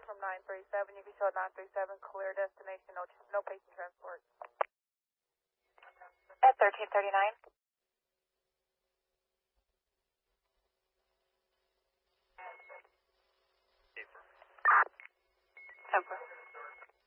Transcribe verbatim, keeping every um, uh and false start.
from nine thirty-seven. You can show nine thirty-seven, clear destination, no, no patient transport. At thirteen thirty-nine.